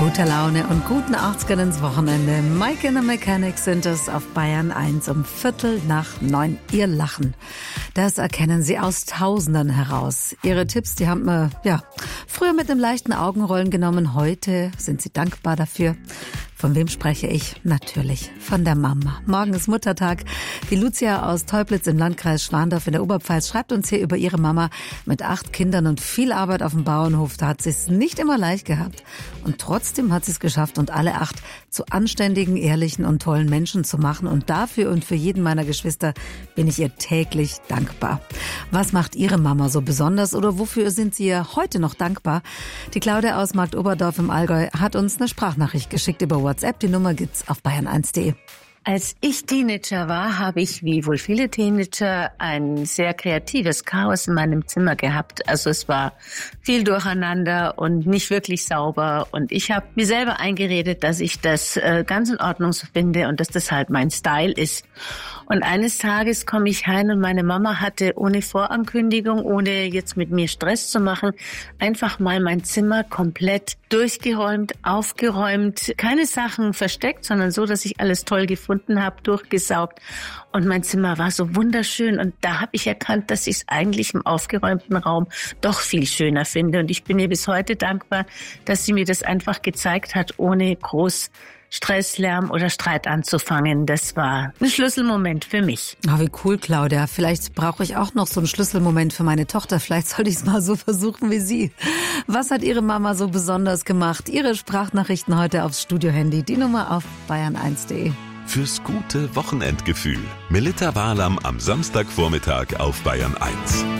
Gute Laune und guten 80ern ins Wochenende. Mike and the Mechanics sind es auf Bayern 1 um 8:45. Ihr Lachen, das erkennen Sie aus Tausenden heraus. Ihre Tipps, die haben wir, früher mit einem leichten Augenrollen genommen. Heute sind Sie dankbar dafür. Von wem spreche ich? Natürlich von der Mama. Morgen ist Muttertag. Die Lucia aus Teublitz im Landkreis Schwandorf in der Oberpfalz schreibt uns hier über ihre Mama mit 8 Kindern und viel Arbeit auf dem Bauernhof. Da hat sie es nicht immer leicht gehabt. Und trotzdem hat sie es geschafft, und alle 8 zu anständigen, ehrlichen und tollen Menschen zu machen. Und dafür und für jeden meiner Geschwister bin ich ihr täglich dankbar. Was macht Ihre Mama so besonders oder wofür sind Sie ihr heute noch dankbar? Die Claudia aus Marktoberdorf im Allgäu hat uns eine Sprachnachricht geschickt über WhatsApp. Die Nummer gibt's auf bayern1.de. Als ich Teenager war, habe ich, wie wohl viele Teenager, ein sehr kreatives Chaos in meinem Zimmer gehabt. Also es war viel Durcheinander und nicht wirklich sauber. Und ich habe mir selber eingeredet, dass ich das ganz in Ordnung finde und dass das halt mein Style ist. Und eines Tages komme ich heim und meine Mama hatte ohne Vorankündigung, ohne jetzt mit mir Stress zu machen, einfach mal mein Zimmer komplett durchgeräumt, aufgeräumt, keine Sachen versteckt, sondern so, dass ich alles toll gefunden habe, durchgesaugt. Und mein Zimmer war so wunderschön. Und da habe ich erkannt, dass ich es eigentlich im aufgeräumten Raum doch viel schöner finde. Und ich bin ihr bis heute dankbar, dass sie mir das einfach gezeigt hat, ohne groß Stress, Lärm oder Streit anzufangen. Das war ein Schlüsselmoment für mich. Oh, wie cool, Claudia. Vielleicht brauche ich auch noch so einen Schlüsselmoment für meine Tochter. Vielleicht sollte ich es mal so versuchen wie Sie. Was hat Ihre Mama so besonders gemacht? Ihre Sprachnachrichten heute aufs Studiohandy. Die Nummer auf bayern1.de. Fürs gute Wochenendgefühl. Melitta Walam am Samstagvormittag auf Bayern 1.